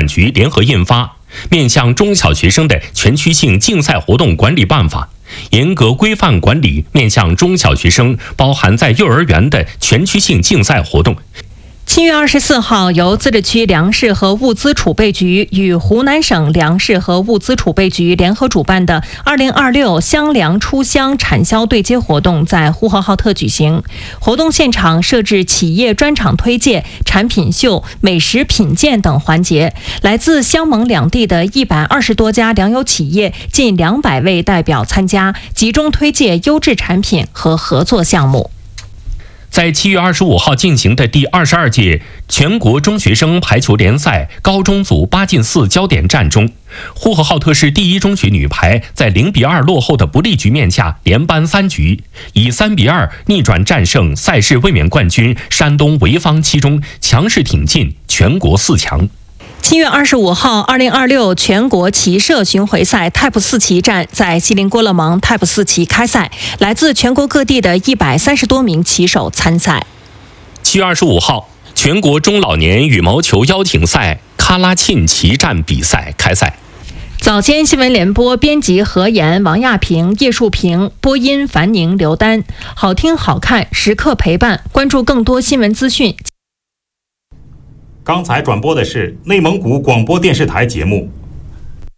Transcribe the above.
局联合印发《面向中小学生的全区性竞赛活动管理办法》，严格规范管理面向中小学生包含在幼儿园的全区性竞赛活动。 7月24号，由自治区粮食和物资储备局与湖南省粮食和物资储备局联合主办的2026乡粮出乡产销对接活动在呼和浩特举行。活动现场设置企业专场推介、产品秀、美食品鉴等环节，来自乡蒙两地的120多家粮油企业近200位代表参加，集中推介优质产品和合作项目。 在7月25号进行的第22届全国中学生排球联赛高中组8进4焦点战中，呼和浩特市第一中学女排在0-2落后的不利局面下连扳3局，以3-2逆转战胜赛事卫冕冠军山东潍坊七中，强势挺进全国4强。 7月25号，2026全国骑射巡回赛 Type 4骑战在锡林郭勒盟 Type 4骑开赛，来自全国各地的130多名骑手参赛。 7月25号，全国中老年羽毛球邀请赛喀拉沁骑战比赛开赛。 早间新闻联播编辑何岩、王亚平、叶树平，播音樊宁、刘丹，好听好看，时刻陪伴，关注更多新闻资讯。 刚才转播的是内蒙古广播电视台节目。